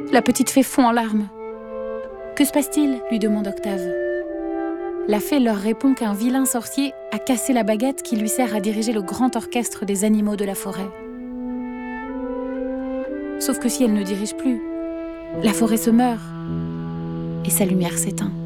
La petite fée fond en larmes. Que se passe-t-il ? Lui demande Octave. La fée leur répond qu'un vilain sorcier a cassé la baguette qui lui sert à diriger le grand orchestre des animaux de la forêt. Sauf que si elle ne dirige plus, la forêt se meurt et sa lumière s'éteint.